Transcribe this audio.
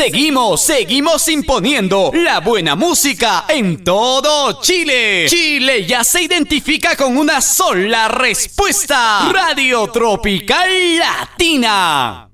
Seguimos imponiendo la buena música en todo Chile. Chile ya se identifica con una sola respuesta. Radio Tropical Latina.